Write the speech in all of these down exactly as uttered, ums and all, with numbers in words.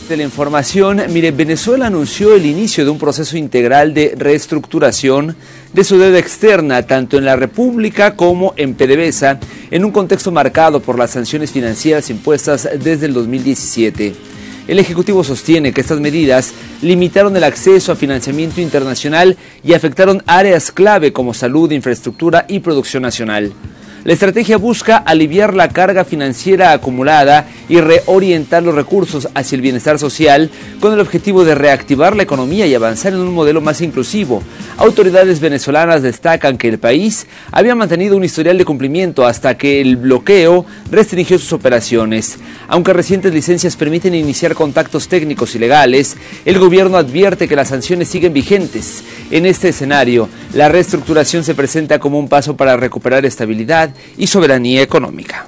De la información, mire, Venezuela anunció el inicio de un proceso integral de reestructuración de su deuda externa, tanto en la República como en PDVSA, en un contexto marcado por las sanciones financieras impuestas desde el dos mil diecisiete. El Ejecutivo sostiene que estas medidas limitaron el acceso a financiamiento internacional y afectaron áreas clave como salud, infraestructura y producción nacional. La estrategia busca aliviar la carga financiera acumulada y reorientar los recursos hacia el bienestar social con el objetivo de reactivar la economía y avanzar en un modelo más inclusivo. Autoridades venezolanas destacan que el país había mantenido un historial de cumplimiento hasta que el bloqueo restringió sus operaciones. Aunque recientes licencias permiten iniciar contactos técnicos y legales, el gobierno advierte que las sanciones siguen vigentes. En este escenario, la reestructuración se presenta como un paso para recuperar estabilidad y soberanía económica.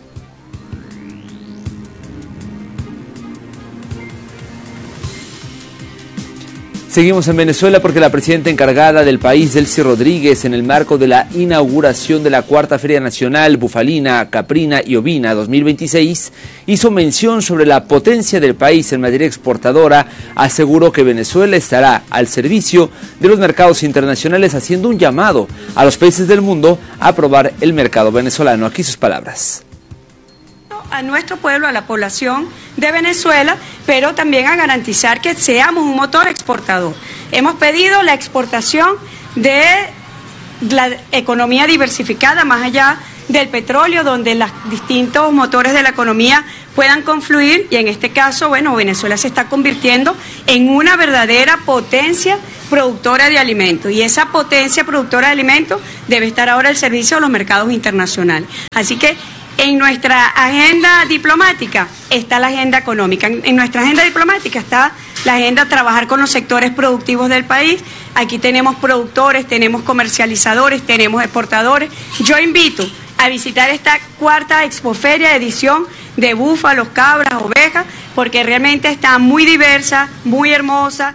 Seguimos en Venezuela porque la presidenta encargada del país, Delcy Rodríguez, en el marco de la inauguración de la Cuarta Feria Nacional Bufalina, Caprina y Ovina dos mil veintiséis, hizo mención sobre la potencia del país en materia exportadora. Aseguró que Venezuela estará al servicio de los mercados internacionales, haciendo un llamado a los países del mundo a aprobar el mercado venezolano. Aquí sus palabras. A nuestro pueblo, a la población de Venezuela, pero también a garantizar que seamos un motor exportador. Hemos pedido la exportación de la economía diversificada, más allá del petróleo, donde los distintos motores de la economía puedan confluir, y en este caso, bueno, Venezuela se está convirtiendo en una verdadera potencia productora de alimentos, y esa potencia productora de alimentos debe estar ahora al servicio de los mercados internacionales. Así que en nuestra agenda diplomática está la agenda económica, en nuestra agenda diplomática está la agenda trabajar con los sectores productivos del país. Aquí tenemos productores, tenemos comercializadores, tenemos exportadores. Yo invito a visitar esta cuarta Expoferia edición de búfalos, cabras, ovejas, porque realmente está muy diversa, muy hermosa.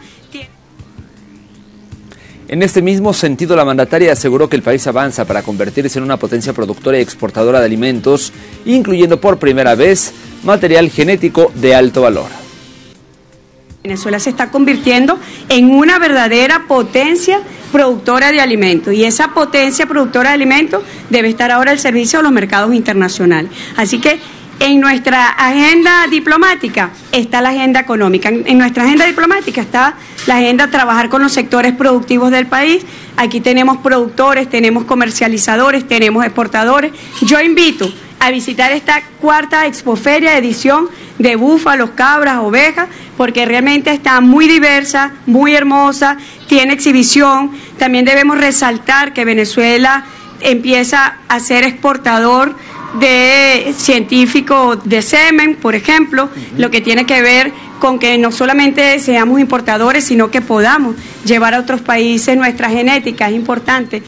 En este mismo sentido, la mandataria aseguró que el país avanza para convertirse en una potencia productora y exportadora de alimentos, incluyendo por primera vez material genético de alto valor. Venezuela se está convirtiendo en una verdadera potencia productora de alimentos, y esa potencia productora de alimentos debe estar ahora al servicio de los mercados internacionales. Así que en nuestra agenda diplomática está la agenda económica, en nuestra agenda diplomática está la agenda trabajar con los sectores productivos del país. Aquí tenemos productores, tenemos comercializadores, tenemos exportadores. Yo invito a visitar esta cuarta Expoferia edición de búfalos, cabras, ovejas, porque realmente está muy diversa, muy hermosa, tiene exhibición. También debemos resaltar que Venezuela empieza a ser exportador de científicos de semen, por ejemplo, uh-huh. Lo que tiene que ver con que no solamente seamos importadores, sino que podamos llevar a otros países nuestra genética, es importante.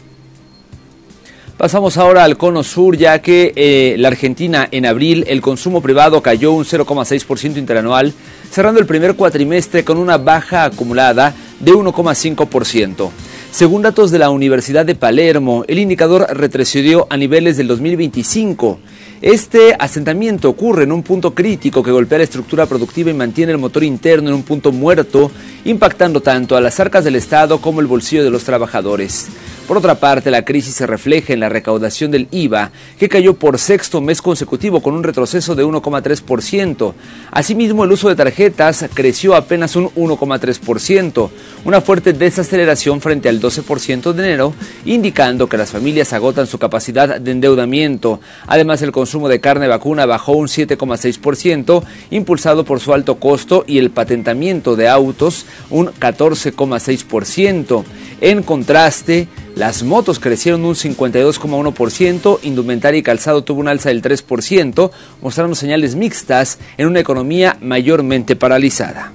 Pasamos ahora al cono sur, ya que eh, la Argentina en abril el consumo privado cayó un cero coma seis por ciento interanual, cerrando el primer cuatrimestre con una baja acumulada de uno coma cinco por ciento. Según datos de la Universidad de Palermo, el indicador retrocedió a niveles del dos mil veinticinco. Este asentamiento ocurre en un punto crítico que golpea la estructura productiva y mantiene el motor interno en un punto muerto, impactando tanto a las arcas del Estado como el bolsillo de los trabajadores. Por otra parte, la crisis se refleja en la recaudación del I V A, que cayó por sexto mes consecutivo con un retroceso de uno coma tres por ciento. Asimismo, el uso de tarjetas creció apenas un uno coma tres por ciento, una fuerte desaceleración frente al doce por ciento de enero, indicando que las familias agotan su capacidad de endeudamiento. Además, el consumo de carne vacuna bajó un siete coma seis por ciento, impulsado por su alto costo, y el patentamiento de autos un catorce coma seis por ciento. En contraste, las motos crecieron un cincuenta y dos coma uno por ciento, indumentaria y calzado tuvo un alza del tres por ciento, mostrando señales mixtas en una economía mayormente paralizada.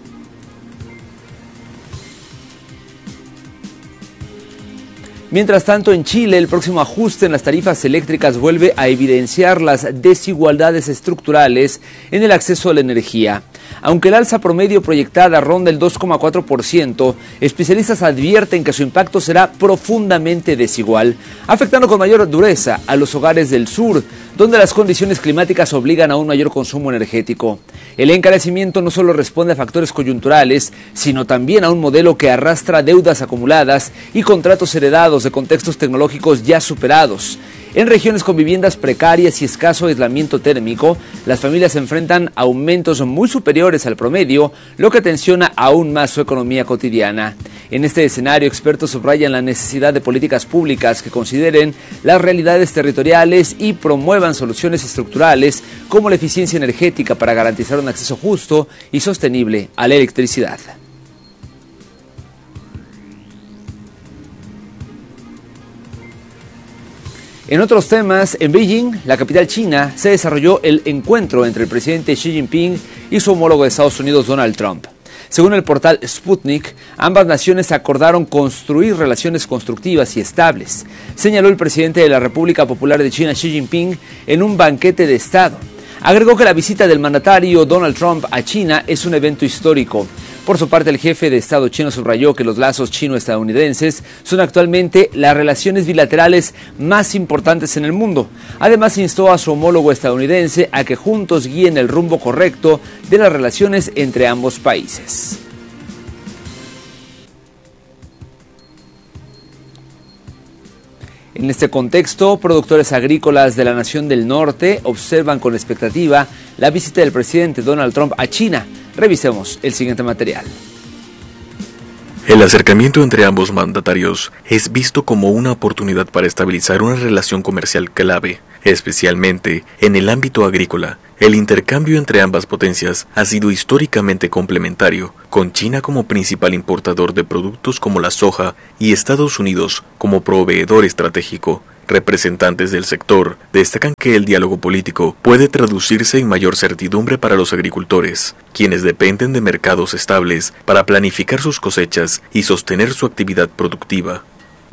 Mientras tanto, en Chile, el próximo ajuste en las tarifas eléctricas vuelve a evidenciar las desigualdades estructurales en el acceso a la energía. Aunque el alza promedio proyectada ronda el dos coma cuatro por ciento, especialistas advierten que su impacto será profundamente desigual, afectando con mayor dureza a los hogares del sur, donde las condiciones climáticas obligan a un mayor consumo energético. El encarecimiento no solo responde a factores coyunturales, sino también a un modelo que arrastra deudas acumuladas y contratos heredados de contextos tecnológicos ya superados. En regiones con viviendas precarias y escaso aislamiento térmico, las familias enfrentan aumentos muy superiores al promedio, lo que tensiona aún más su economía cotidiana. En este escenario, expertos subrayan la necesidad de políticas públicas que consideren las realidades territoriales y promuevan soluciones estructurales como la eficiencia energética para garantizar un acceso justo y sostenible a la electricidad. En otros temas, en Beijing, la capital china, se desarrolló el encuentro entre el presidente Xi Jinping y su homólogo de Estados Unidos, Donald Trump. Según el portal Sputnik, ambas naciones acordaron construir relaciones constructivas y estables, señaló el presidente de la República Popular de China, Xi Jinping, en un banquete de Estado. Agregó que la visita del mandatario Donald Trump a China es un evento histórico. Por su parte, el jefe de Estado chino subrayó que los lazos chino-estadounidenses son actualmente las relaciones bilaterales más importantes en el mundo. Además, instó a su homólogo estadounidense a que juntos guíen el rumbo correcto de las relaciones entre ambos países. En este contexto, productores agrícolas de la nación del norte observan con expectativa la visita del presidente Donald Trump a China. Revisemos el siguiente material. El acercamiento entre ambos mandatarios es visto como una oportunidad para estabilizar una relación comercial clave, especialmente en el ámbito agrícola. El intercambio entre ambas potencias ha sido históricamente complementario, con China como principal importador de productos como la soja y Estados Unidos como proveedor estratégico. Representantes del sector destacan que el diálogo político puede traducirse en mayor certidumbre para los agricultores, quienes dependen de mercados estables para planificar sus cosechas y sostener su actividad productiva.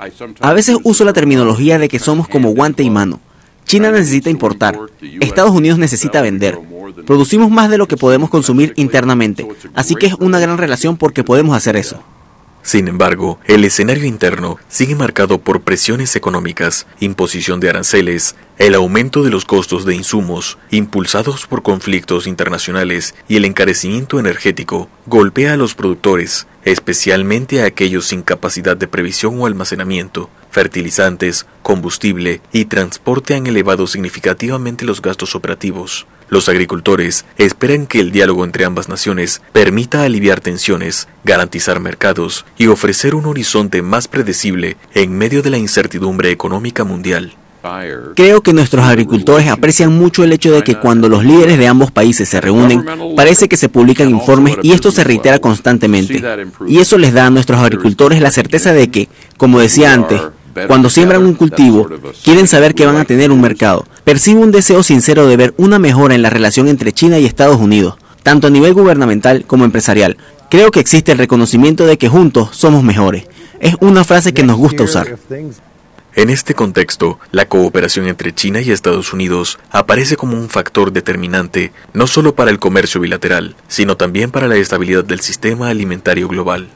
A veces uso la terminología de que somos como guante y mano. China necesita importar, Estados Unidos necesita vender. Producimos más de lo que podemos consumir internamente, así que es una gran relación porque podemos hacer eso. Sin embargo, el escenario interno sigue marcado por presiones económicas, imposición de aranceles, el aumento de los costos de insumos, impulsados por conflictos internacionales, y el encarecimiento energético golpea a los productores, especialmente a aquellos sin capacidad de previsión o almacenamiento. Fertilizantes, combustible y transporte han elevado significativamente los gastos operativos. Los agricultores esperan que el diálogo entre ambas naciones permita aliviar tensiones, garantizar mercados y ofrecer un horizonte más predecible en medio de la incertidumbre económica mundial. Creo que nuestros agricultores aprecian mucho el hecho de que cuando los líderes de ambos países se reúnen, parece que se publican informes y esto se reitera constantemente. Y eso les da a nuestros agricultores la certeza de que, como decía antes, cuando siembran un cultivo, quieren saber que van a tener un mercado. Percibo un deseo sincero de ver una mejora en la relación entre China y Estados Unidos, tanto a nivel gubernamental como empresarial. Creo que existe el reconocimiento de que juntos somos mejores. Es una frase que nos gusta usar. En este contexto, la cooperación entre China y Estados Unidos aparece como un factor determinante no solo para el comercio bilateral, sino también para la estabilidad del sistema alimentario global.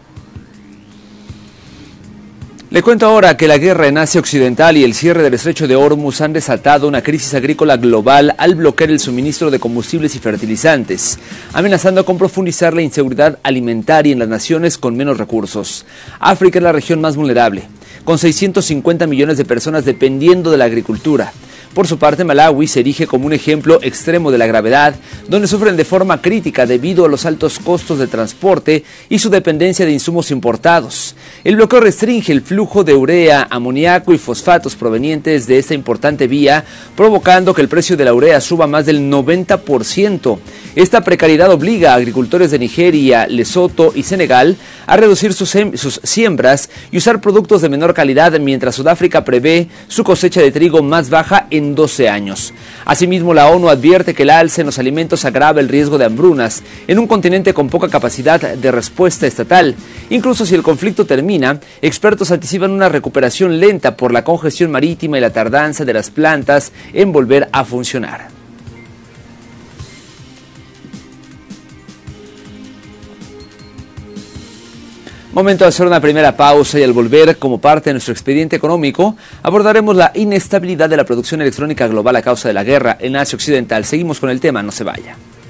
Le cuento ahora que la guerra en Asia Occidental y el cierre del estrecho de Hormuz han desatado una crisis agrícola global al bloquear el suministro de combustibles y fertilizantes, amenazando con profundizar la inseguridad alimentaria en las naciones con menos recursos. África es la región más vulnerable, con seiscientos cincuenta millones de personas dependiendo de la agricultura. Por su parte, Malawi se erige como un ejemplo extremo de la gravedad, donde sufren de forma crítica debido a los altos costos de transporte y su dependencia de insumos importados. El bloqueo restringe el flujo de urea, amoníaco y fosfatos provenientes de esta importante vía, provocando que el precio de la urea suba más del noventa por ciento. Esta precariedad obliga a agricultores de Nigeria, Lesoto y Senegal a reducir sus, sus siembras y usar productos de menor calidad, mientras Sudáfrica prevé su cosecha de trigo más baja en en doce años. Asimismo, la ONU advierte que el alza en los alimentos agrava el riesgo de hambrunas en un continente con poca capacidad de respuesta estatal. Incluso si el conflicto termina, expertos anticipan una recuperación lenta por la congestión marítima y la tardanza de las plantas en volver a funcionar. Momento de hacer una primera pausa y al volver, como parte de nuestro expediente económico, abordaremos la inestabilidad de la producción electrónica global a causa de la guerra en Asia Occidental. Seguimos con el tema, no se vaya.